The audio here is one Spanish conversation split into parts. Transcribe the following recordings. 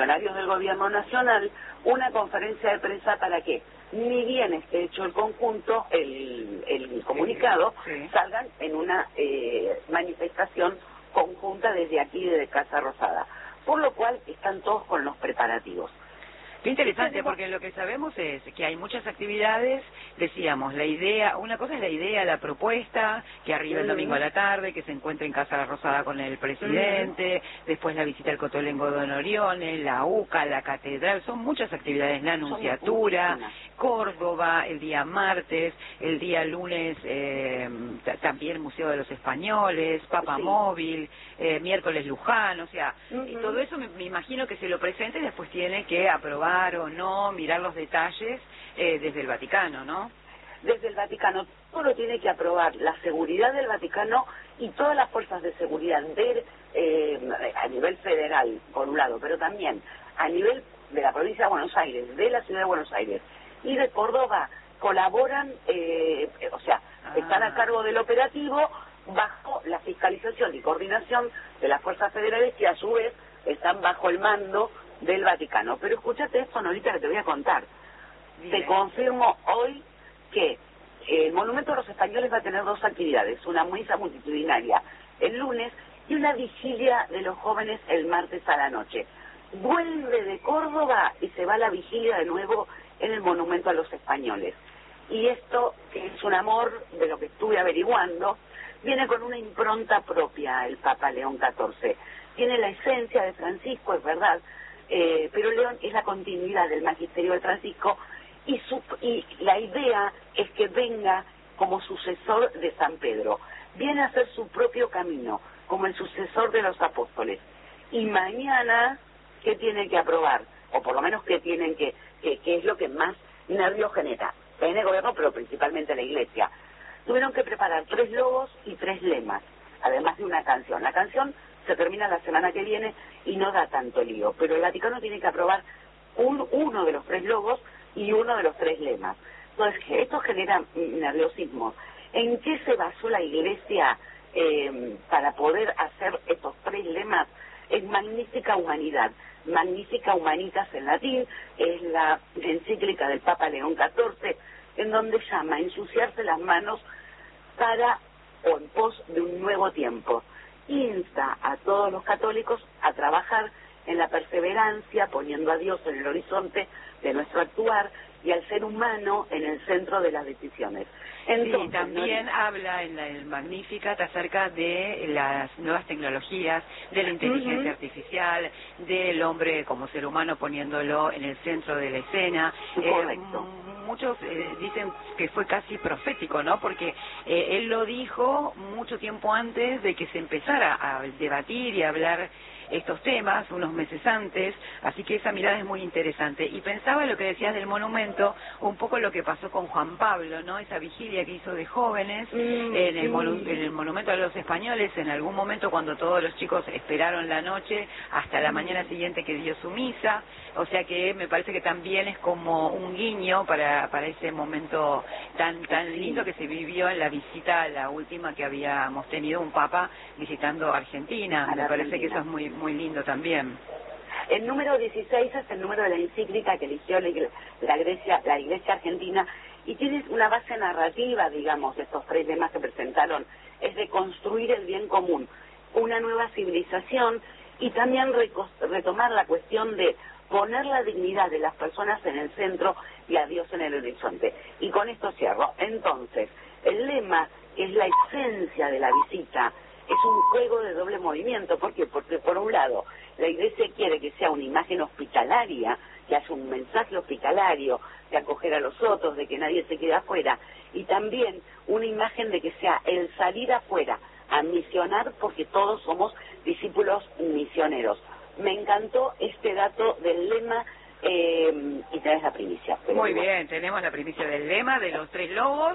funcionarios del gobierno nacional una conferencia de prensa para que, ni bien esté hecho el conjunto, el comunicado, salgan en una manifestación conjunta desde aquí, desde Casa Rosada. Por lo cual están todos con los preparativos. Qué interesante, porque lo que sabemos es que hay muchas actividades, decíamos, la idea, una cosa es la idea, la propuesta, que arriba el domingo a la tarde, que se encuentre en Casa Rosada con el presidente, después la visita al Cotolengo Don Orione, la UCA, la catedral, son muchas actividades, la anunciatura, Córdoba, el día martes, el día lunes también Museo de los Españoles, Papa Móvil, miércoles Luján, o sea, todo eso me imagino que se lo presente y después tiene que aprobar o no, mirar los detalles desde el Vaticano, ¿no? Desde el Vaticano, todo lo tiene que aprobar la seguridad del Vaticano y todas las fuerzas de seguridad a nivel federal, por un lado, pero también a nivel de la provincia de Buenos Aires, de la ciudad de Buenos Aires y de Córdoba, colaboran, o sea, están a cargo del operativo bajo la fiscalización y coordinación de las fuerzas federales que a su vez están bajo el mando del Vaticano. Pero escúchate esto, Norita, que te voy a contar. Te confirmo hoy que el Monumento a los Españoles va a tener dos actividades, una misa multitudinaria el lunes y una vigilia de los jóvenes el martes a la noche. Vuelve de Córdoba y se va a la vigilia de nuevo en el Monumento a los Españoles. Y esto, que es un amor de lo que estuve averiguando, viene con una impronta propia el Papa León XIV. Tiene la esencia de Francisco, es verdad, pero León es la continuidad del magisterio de Francisco y la idea es que venga como sucesor de San Pedro. Viene a hacer su propio camino, como el sucesor de los apóstoles. Y mañana, ¿qué tiene que aprobar? O por lo menos, ¿qué es lo que más nervios genera? En el gobierno, pero principalmente la Iglesia. Tuvieron que preparar 3 logos y 3 lemas, además de una canción. La canción se termina la semana que viene y no da tanto lío, pero el Vaticano tiene que aprobar uno de los 3 logos y uno de los 3 lemas. Entonces, esto genera nerviosismo. ¿En qué se basó la Iglesia para poder hacer estos 3 lemas? Es Magnifica Humanidad. Magnifica Humanitas en latín, es la encíclica del Papa León XIV, en donde llama a ensuciarse las manos para o en pos de un nuevo tiempo. Insta a todos los católicos a trabajar en la perseverancia, poniendo a Dios en el horizonte de nuestro actuar y al ser humano en el centro de las decisiones. Entonces, sí, también habla en el Magnificat acerca de las nuevas tecnologías, de la inteligencia artificial, del hombre como ser humano poniéndolo en el centro de la escena. Correcto. Muchos dicen que fue casi profético, ¿no? Porque él lo dijo mucho tiempo antes de que se empezara a debatir y a hablar estos temas, unos meses antes, así que esa mirada es muy interesante. Y pensaba en lo que decías del monumento, un poco lo que pasó con Juan Pablo, ¿no? Esa vigilia que hizo de jóvenes en el Monumento a los Españoles, en algún momento cuando todos los chicos esperaron la noche hasta la mañana siguiente que dio su misa, o sea que me parece que también es como un guiño para ese momento tan lindo que se vivió en la visita, la última que habíamos tenido un papa visitando Argentina. Me parece que eso es muy lindo también. El número 16 es el número de la encíclica que eligió la Iglesia Argentina y tiene una base narrativa, digamos, de estos 3 lemas que presentaron, es de construir el bien común, una nueva civilización y también retomar la cuestión de poner la dignidad de las personas en el centro y a Dios en el horizonte. Y con esto cierro. Entonces, el lema, que es la esencia de la visita, es un juego de doble movimiento. ¿Por qué? Porque por un lado, la Iglesia quiere que sea una imagen hospitalaria, que haya un mensaje hospitalario, de acoger a los otros, de que nadie se quede afuera, y también una imagen de que sea el salir afuera, a misionar, porque todos somos discípulos misioneros. Me encantó este dato del lema y tenés la primicia. Muy bien, tenemos la primicia del lema, de los 3 logos,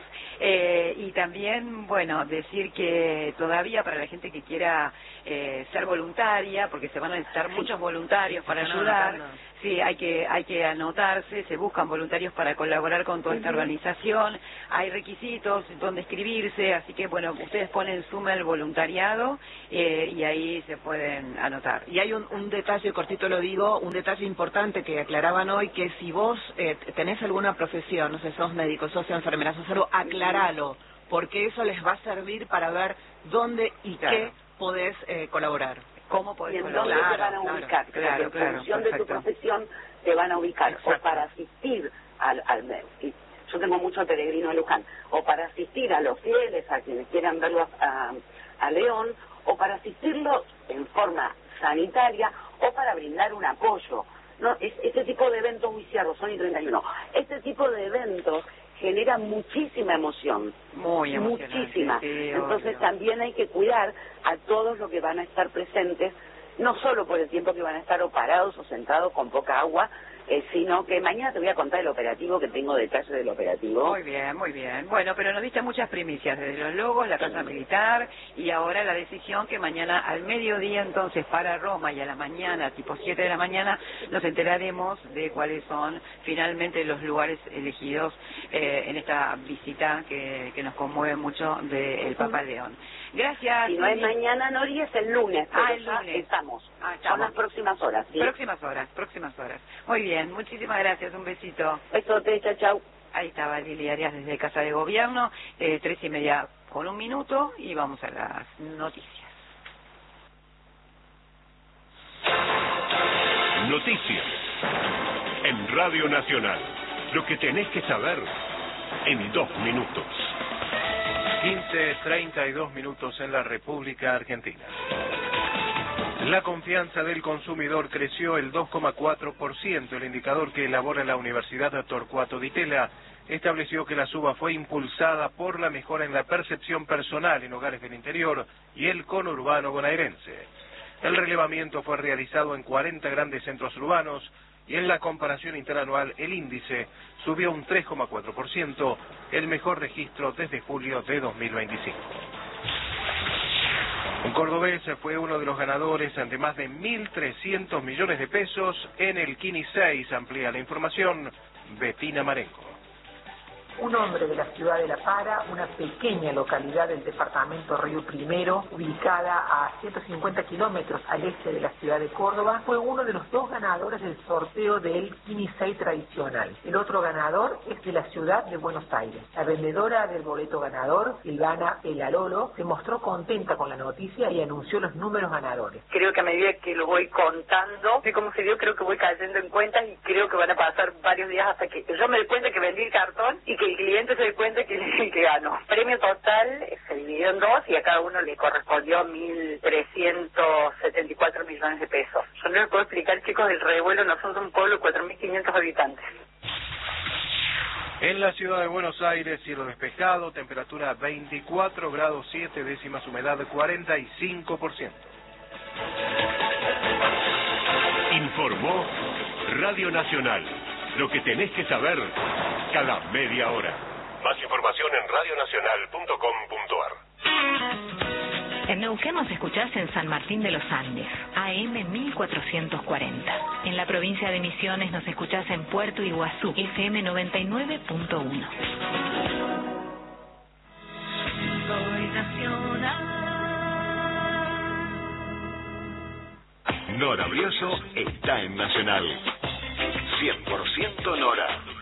y también, bueno, decir que todavía para la gente que quiera ser voluntaria, porque se van a necesitar muchos voluntarios para ayudar, Sí, hay que anotarse, se buscan voluntarios para colaborar con toda esta organización, hay requisitos donde inscribirse, así que bueno, ustedes ponen suma el voluntariado y ahí se pueden anotar. Y hay un detalle, cortito lo digo, un detalle importante que aclaraban hoy, que si vos tenés alguna profesión, no sé, sos médico, sos enfermera, sos algo, aclaralo, porque eso les va a servir para ver dónde y qué podés colaborar. ¿Cómo podés colaborar? ¿Dónde te van a ubicar? Porque en función de tu profesión te van a ubicar. O para asistir al yo tengo mucho peregrino en Luján, o para asistir a los fieles, a quienes quieran verlo a León, o para asistirlo en forma sanitaria, o para brindar un apoyo. No, este tipo de eventos, son y 31, este tipo de eventos genera muchísima emoción. Muy emocionante. Muchísima. Sí, entonces también hay que cuidar a todos los que van a estar presentes, no solo por el tiempo que van a estar o parados o sentados con poca agua, sino que mañana te voy a contar el operativo, que tengo detalles del operativo. Muy bien, muy bien. Bueno, pero nos diste muchas primicias, desde los logos, la Casa Militar, y ahora la decisión que mañana al mediodía, entonces, para Roma, y a la mañana, tipo 7 de la mañana, nos enteraremos de cuáles son finalmente los lugares elegidos en esta visita que nos conmueve mucho del Papa León. Gracias. Si no es mañana, Nori, es el lunes. El lunes. Estamos. Son las próximas horas, ¿sí? Próximas horas. Muy bien, muchísimas gracias, un besito. Besote, chau. Ahí estaba Lili Arias desde Casa de Gobierno, 3:30 con 1 minuto, y vamos a las noticias. Noticias en Radio Nacional. Lo que tenés que saber en 2 minutos. 15:32 minutos en la República Argentina. La confianza del consumidor creció el 2,4%. El indicador que elabora la Universidad Torcuato Di Tella estableció que la suba fue impulsada por la mejora en la percepción personal en hogares del interior y el conurbano bonaerense. El relevamiento fue realizado en 40 grandes centros urbanos y en la comparación interanual el índice subió un 3,4%, el mejor registro desde julio de 2025. Un cordobés fue uno de los ganadores ante más de 1.300 millones de pesos en el Kini 6. Amplía la información Betina Marenco. Un hombre de la ciudad de La Para, una pequeña localidad del departamento Río Primero, ubicada a 150 kilómetros al este de la ciudad de Córdoba, fue uno de los 2 ganadores del sorteo del Kini 6 tradicional. El otro ganador es de la ciudad de Buenos Aires. La vendedora del boleto ganador, Silvana Pelalolo, se mostró contenta con la noticia y anunció los números ganadores. Creo que a medida que lo voy contando, de cómo se dio, creo que voy cayendo en cuentas y creo que van a pasar varios días hasta que yo me dé cuenta que vendí el cartón y que el cliente se dé cuenta que es el que ganó. Premio total se dividió en 2 y a cada uno le correspondió 1.374 millones de pesos. Yo no les puedo explicar, chicos, el revuelo. Nosotros somos un pueblo de 4.500 habitantes. En la ciudad de Buenos Aires, cielo despejado, temperatura 24 grados 7 décimas, humedad 45%. Informó Radio Nacional. Lo que tenés que saber cada media hora. Más información en radionacional.com.ar. En Neuquén nos escuchás en San Martín de los Andes, AM 1440. En la provincia de Misiones nos escuchás en Puerto Iguazú, FM 99.1. Soy nacional. Nora Brioso está en Nacional. 100% Nora.